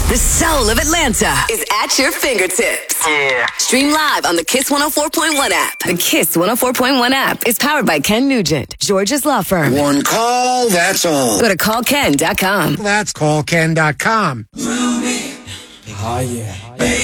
The soul of Atlanta is at your fingertips. Yeah. Stream live on the Kiss 104.1 app. The Kiss 104.1 app is powered by Ken Nugent, George's law firm. One call, that's all. Go to callken.com. That's callken.com. Oh, yeah.